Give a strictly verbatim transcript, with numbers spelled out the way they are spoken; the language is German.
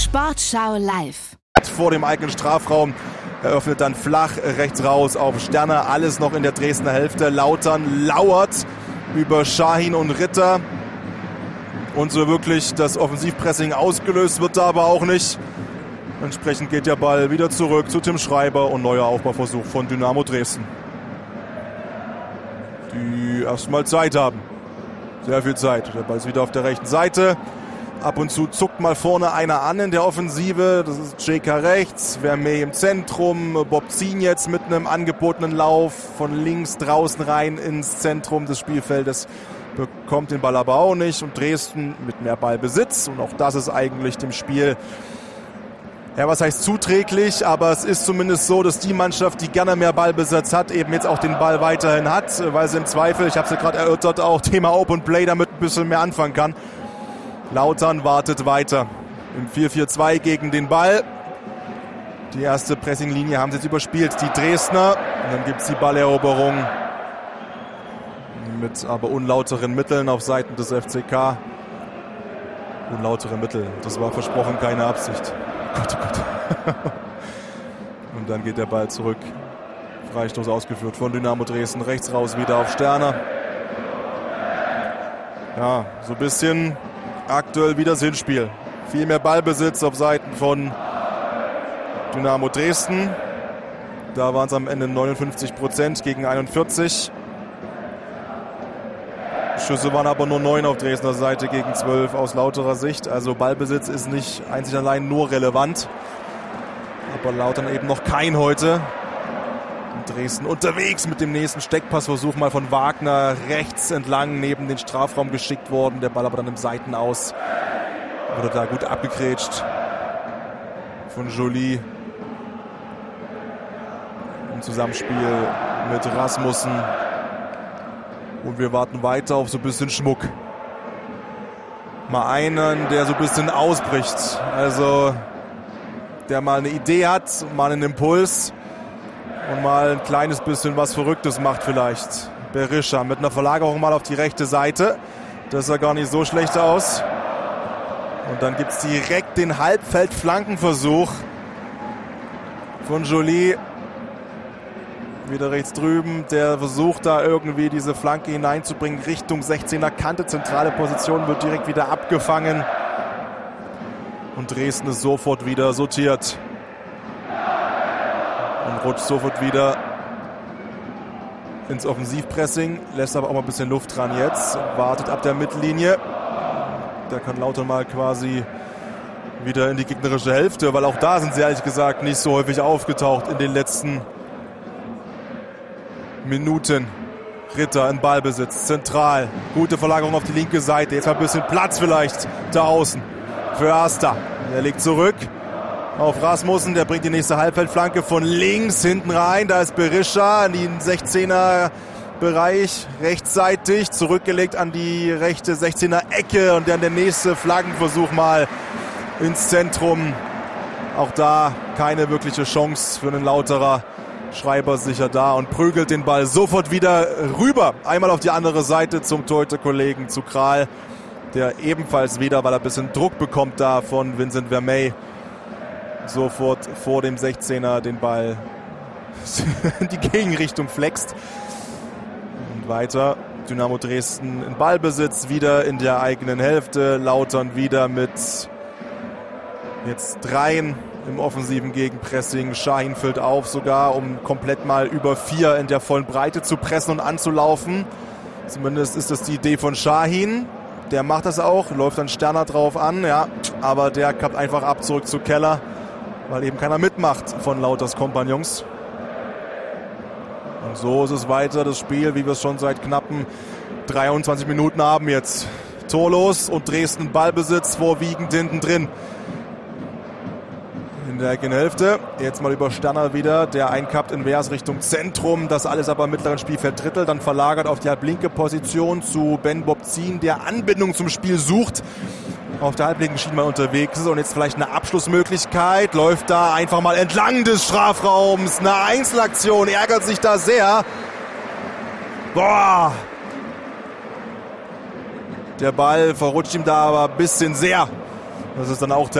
Sportschau live. Vor dem eigenen Strafraum eröffnet dann flach rechts raus auf Sterner. Alles noch in der Dresdner Hälfte. Lautern lauert über Şahin und Ritter. Und so wirklich das Offensivpressing ausgelöst wird da aber auch nicht. Entsprechend geht der Ball wieder zurück zu Tim Schreiber und neuer Aufbauversuch von Dynamo Dresden. Die erstmal Zeit haben. Sehr viel Zeit. Der Ball ist wieder auf der rechten Seite. Ab und zu zuckt mal vorne einer an in der Offensive. Das ist J K rechts, Vermey im Zentrum. Bobzin jetzt mit einem angebotenen Lauf von links draußen rein ins Zentrum des Spielfeldes. Bekommt den Ball aber auch nicht. Und Dresden mit mehr Ballbesitz. Und auch das ist eigentlich dem Spiel, ja, was heißt zuträglich, aber es ist zumindest so, dass die Mannschaft, die gerne mehr Ballbesitz hat, eben jetzt auch den Ball weiterhin hat, weil sie im Zweifel, ich habe es ja gerade erörtert, auch Thema Open Play damit ein bisschen mehr anfangen kann. Lautern wartet weiter im vier vier zwei gegen den Ball. Die erste Pressinglinie haben sie jetzt überspielt, die Dresdner. Und dann gibt es die Balleroberung mit aber unlauteren Mitteln auf Seiten des F C K. Unlautere Mittel, das war versprochen keine Absicht. Gott, oh Gott. Und dann geht der Ball zurück. Freistoß ausgeführt von Dynamo Dresden. Rechts raus wieder auf Sterner. Ja, so ein bisschen aktuell wie das Hinspiel. Viel mehr Ballbesitz auf Seiten von Dynamo Dresden. Da waren es am Ende neunundfünfzig Prozent gegen einundvierzig. Schüsse waren aber nur neun auf Dresdner Seite gegen zwölf aus Lauterer Sicht. Also Ballbesitz ist nicht einzig allein nur relevant. Aber Lautern eben noch kein heute. Und Dresden unterwegs mit dem nächsten Steckpassversuch mal von Wagner rechts entlang neben den Strafraum geschickt worden. Der Ball aber dann im Seitenaus. Wurde da gut abgegrätscht von Joly. Im Zusammenspiel mit Rasmussen. Und wir warten weiter auf so ein bisschen Schmuck. Mal einen, der so ein bisschen ausbricht. Also, der mal eine Idee hat, mal einen Impuls und mal ein kleines bisschen was Verrücktes macht vielleicht. Berisha mit einer Verlagerung mal auf die rechte Seite. Das sah gar nicht so schlecht aus. Und dann gibt es direkt den Halbfeld-Flankenversuch von Joly. Wieder rechts drüben, der versucht da irgendwie diese Flanke hineinzubringen, Richtung sechzehner Kante, zentrale Position, wird direkt wieder abgefangen. Und Dresden ist sofort wieder sortiert. Und rutscht sofort wieder ins Offensivpressing, lässt aber auch mal ein bisschen Luft dran jetzt, wartet ab der Mittellinie. Da kann Lautern mal quasi wieder in die gegnerische Hälfte, weil auch da sind sie ehrlich gesagt nicht so häufig aufgetaucht in den letzten Minuten. Ritter in Ballbesitz, zentral. Gute Verlagerung auf die linke Seite. Jetzt mal ein bisschen Platz vielleicht da außen für Asta. Der legt zurück auf Rasmussen. Der bringt die nächste Halbfeldflanke von links hinten rein. Da ist Berisha in den sechzehner Bereich rechtsseitig. Zurückgelegt an die rechte sechzehner Ecke. Und dann der nächste Flankenversuch mal ins Zentrum. Auch da keine wirkliche Chance für einen Lauterer. Schreiber sicher da und prügelt den Ball sofort wieder rüber. Einmal auf die andere Seite zum Torhüter-Kollegen, zu Kral, der ebenfalls wieder, weil er ein bisschen Druck bekommt da von Vincent Vermey, sofort vor dem sechzehner den Ball in die Gegenrichtung flext. Und weiter Dynamo Dresden in Ballbesitz, wieder in der eigenen Hälfte. Lautern wieder mit jetzt dreien im offensiven Gegenpressing. Şahin füllt auf sogar, um komplett mal über vier in der vollen Breite zu pressen und anzulaufen. Zumindest ist das die Idee von Şahin. Der macht das auch, läuft dann Sterner drauf an, ja, aber der kappt einfach ab zurück zu Keller, weil eben keiner mitmacht von Lauters Kompagnons. Und so ist es weiter, das Spiel, wie wir es schon seit knappen dreiundzwanzig Minuten haben jetzt. Torlos und Dresden Ballbesitz, vorwiegend hinten drin. In der eigenen Hälfte. Jetzt mal über Sterner wieder. Der einkappt invers Richtung Zentrum. Das alles aber im mittleren Spielfeld Drittel. Dann verlagert auf die halblinke Position zu Ben Bobzin, der Anbindung zum Spiel sucht. Auf der halblinken Schiene mal unterwegs ist. Und jetzt vielleicht eine Abschlussmöglichkeit. Läuft da einfach mal entlang des Strafraums. Eine Einzelaktion. Ärgert sich da sehr. Boah. Der Ball verrutscht ihm da aber ein bisschen sehr. Das ist dann auch der